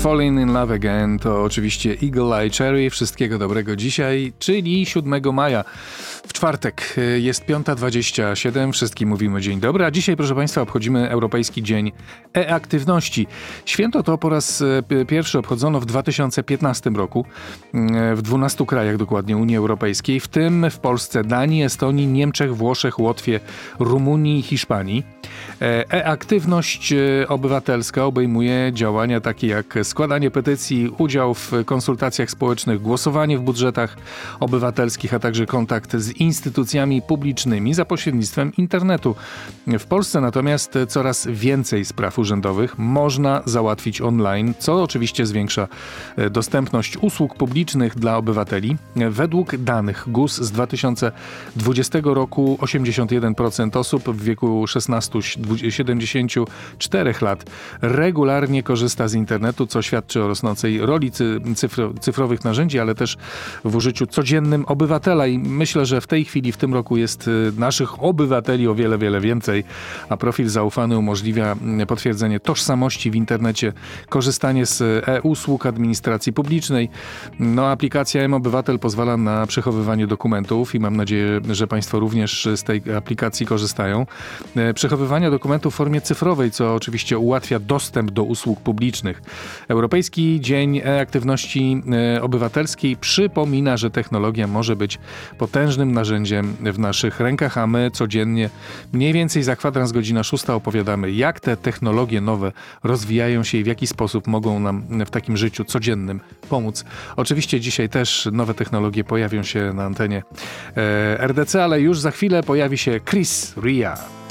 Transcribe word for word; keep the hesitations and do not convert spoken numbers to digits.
Falling in Love Again to oczywiście Eagle Eye Cherry. Wszystkiego dobrego dzisiaj, czyli siódmego maja. W czwartek jest piąta dwadzieścia siedem. Wszystkim mówimy dzień dobry, a dzisiaj, proszę Państwa, obchodzimy Europejski Dzień E-Aktywności. Święto to po raz pierwszy obchodzono w dwa tysiące piętnastym roku w dwunastu krajach dokładnie Unii Europejskiej, w tym w Polsce, Danii, Estonii, Niemczech, Włoszech, Łotwie, Rumunii i Hiszpanii. E-aktywność obywatelska obejmuje działania takie jak składanie petycji, udział w konsultacjach społecznych, głosowanie w budżetach obywatelskich, a także kontakt z instytucjami publicznymi za pośrednictwem internetu. W Polsce natomiast coraz więcej spraw urzędowych można załatwić online, co oczywiście zwiększa dostępność usług publicznych dla obywateli. Według danych G U S z dwa tysiące dwudziestego roku osiemdziesiąt jeden procent osób w wieku szesnastu do siedemdziesięciu czterech lat regularnie korzysta z internetu, co świadczy o rosnącej roli cyfro, cyfrowych narzędzi, ale też w użyciu codziennym obywatela. I myślę, że w tej chwili, w tym roku jest naszych obywateli o wiele, wiele więcej, a profil zaufany umożliwia potwierdzenie tożsamości w internecie, korzystanie z e-usług administracji publicznej. No, aplikacja M-Obywatel pozwala na przechowywanie dokumentów i mam nadzieję, że Państwo również z tej aplikacji korzystają. Przechowywania dokumentów w formie cyfrowej, co oczywiście ułatwia dostęp do usług publicznych. Europejski Dzień E-Aktywności Obywatelskiej przypomina, że technologia może być potężnym narzędziem w naszych rękach, a my codziennie mniej więcej za kwadrans godzina szósta opowiadamy, jak te technologie nowe rozwijają się i w jaki sposób mogą nam w takim życiu codziennym pomóc. Oczywiście dzisiaj też nowe technologie pojawią się na antenie R D C, ale już za chwilę pojawi się Chris Ria.